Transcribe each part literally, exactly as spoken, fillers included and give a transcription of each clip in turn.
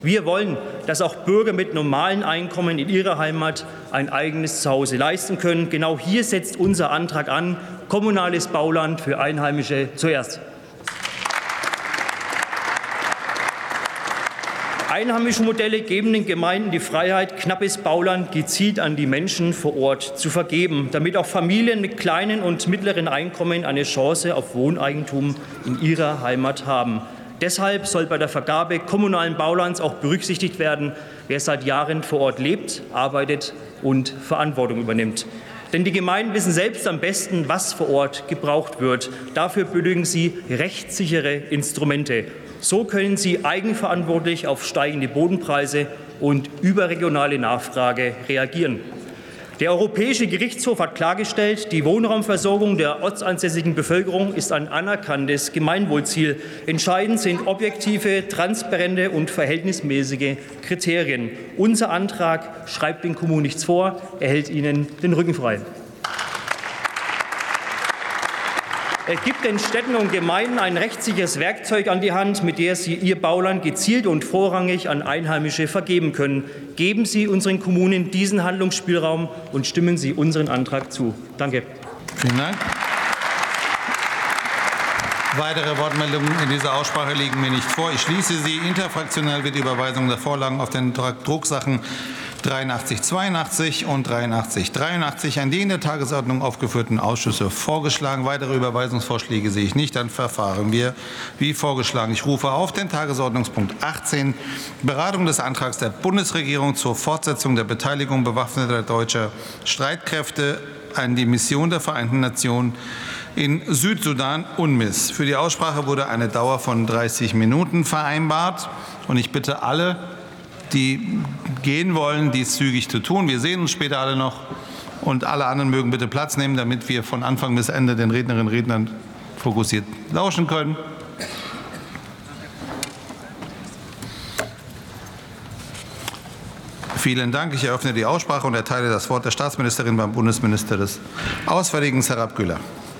Wir wollen, dass auch Bürger mit normalen Einkommen in ihrer Heimat ein eigenes Zuhause leisten können. Genau hier setzt unser Antrag an: kommunales Bauland für Einheimische zuerst. Einheimische Modelle geben den Gemeinden die Freiheit, knappes Bauland gezielt an die Menschen vor Ort zu vergeben, damit auch Familien mit kleinen und mittleren Einkommen eine Chance auf Wohneigentum in ihrer Heimat haben. Deshalb soll bei der Vergabe kommunalen Baulands auch berücksichtigt werden, wer seit Jahren vor Ort lebt, arbeitet und Verantwortung übernimmt. Denn die Gemeinden wissen selbst am besten, was vor Ort gebraucht wird. Dafür benötigen sie rechtssichere Instrumente. So können sie eigenverantwortlich auf steigende Bodenpreise und überregionale Nachfrage reagieren. Der Europäische Gerichtshof hat klargestellt, die Wohnraumversorgung der ortsansässigen Bevölkerung ist ein anerkanntes Gemeinwohlziel. Entscheidend sind objektive, transparente und verhältnismäßige Kriterien. Unser Antrag schreibt den Kommunen nichts vor, er hält ihnen den Rücken frei. Er gibt den Städten und Gemeinden ein rechtssicheres Werkzeug an die Hand, mit dem sie ihr Bauland gezielt und vorrangig an Einheimische vergeben können. Geben Sie unseren Kommunen diesen Handlungsspielraum und stimmen Sie unseren Antrag zu. Danke. Vielen Dank. Weitere Wortmeldungen in dieser Aussprache liegen mir nicht vor. Ich schließe sie. Interfraktional wird die Überweisung der Vorlagen auf den Drucksachen dreiundachtzig zweiundachtzig und dreiundachtzig dreiundachtzig an die in der Tagesordnung aufgeführten Ausschüsse vorgeschlagen. Weitere Überweisungsvorschläge sehe ich nicht. Dann verfahren wir wie vorgeschlagen. Ich rufe auf den Tagesordnungspunkt achtzehn, Beratung des Antrags der Bundesregierung zur Fortsetzung der Beteiligung bewaffneter deutscher Streitkräfte an die Mission der Vereinten Nationen in Südsudan UNMISS. Für die Aussprache wurde eine Dauer von dreißig Minuten vereinbart. Und ich bitte alle, die gehen wollen, dies zügig zu tun. Wir sehen uns später alle noch. Und alle anderen mögen bitte Platz nehmen, damit wir von Anfang bis Ende den Rednerinnen und Rednern fokussiert lauschen können. Vielen Dank. Ich eröffne die Aussprache und erteile das Wort der Staatsministerin beim Bundesminister des Auswärtigen, Serap Güler.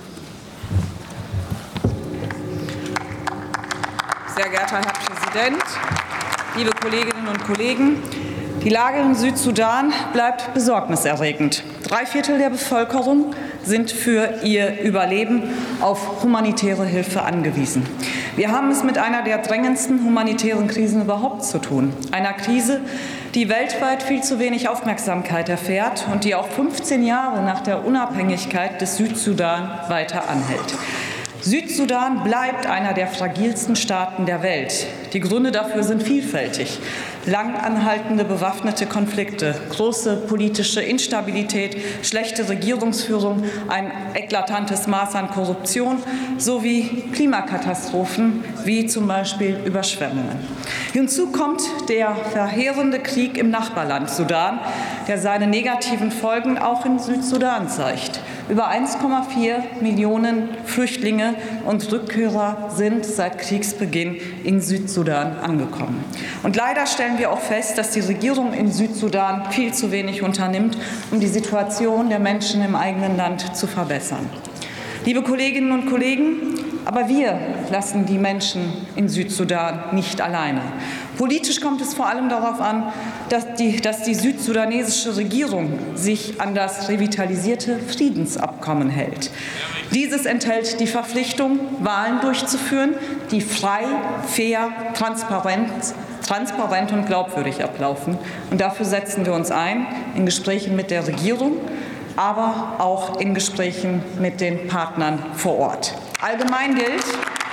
Sehr geehrter Herr Präsident, liebe Kolleginnen und Kollegen! Die Lage in Südsudan bleibt besorgniserregend. Drei Viertel der Bevölkerung sind für ihr Überleben auf humanitäre Hilfe angewiesen. Wir haben es mit einer der drängendsten humanitären Krisen überhaupt zu tun. Einer Krise, die weltweit viel zu wenig Aufmerksamkeit erfährt und die auch fünfzehn Jahre nach der Unabhängigkeit des Südsudan weiter anhält. Südsudan bleibt einer der fragilsten Staaten der Welt. Die Gründe dafür sind vielfältig. Lang anhaltende bewaffnete Konflikte, große politische Instabilität, schlechte Regierungsführung, ein eklatantes Maß an Korruption sowie Klimakatastrophen wie zum Beispiel Überschwemmungen. Hinzu kommt der verheerende Krieg im Nachbarland Sudan, der seine negativen Folgen auch in Südsudan zeigt. Über eins Komma vier Millionen Flüchtlinge und Rückkehrer sind seit Kriegsbeginn in Südsudan angekommen. Und leider stellen wir auch fest, dass die Regierung in Südsudan viel zu wenig unternimmt, um die Situation der Menschen im eigenen Land zu verbessern. Liebe Kolleginnen und Kollegen, aber wir lassen die Menschen in Südsudan nicht alleine. Politisch kommt es vor allem darauf an, dass die, dass die südsudanesische Regierung sich an das revitalisierte Friedensabkommen hält. Dieses enthält die Verpflichtung, Wahlen durchzuführen, die frei, fair, transparent, transparent und glaubwürdig ablaufen. Und dafür setzen wir uns ein, in Gesprächen mit der Regierung, aber auch in Gesprächen mit den Partnern vor Ort. Allgemein gilt,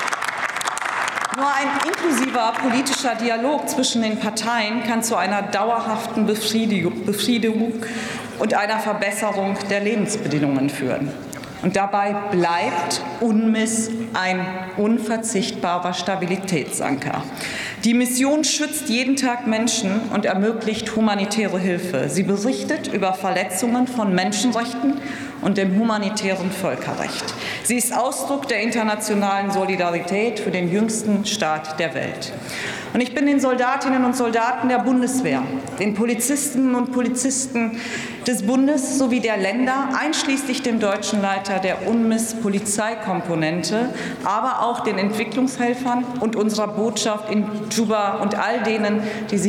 nur ein inklusiver politischer Dialog zwischen den Parteien kann zu einer dauerhaften Befriedigung und einer Verbesserung der Lebensbedingungen führen. Und dabei bleibt UNMISS ein unverzichtbarer Stabilitätsanker. Die Mission schützt jeden Tag Menschen und ermöglicht humanitäre Hilfe. Sie berichtet über Verletzungen von Menschenrechten und dem humanitären Völkerrecht. Sie ist Ausdruck der internationalen Solidarität für den jüngsten Staat der Welt. Und ich bin den Soldatinnen und Soldaten der Bundeswehr, den Polizistinnen und Polizisten des Bundes sowie der Länder, einschließlich dem deutschen Leiter der U N M I S-Polizeikomponente, aber auch den Entwicklungshelfern und unserer Botschaft in Djuba und all denen, die sich